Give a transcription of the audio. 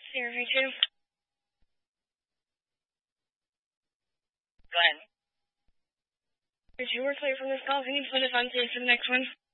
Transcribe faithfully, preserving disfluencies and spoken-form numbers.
Sierra V two. Go ahead. If you were clear from this call, can you put us on tape for the next one?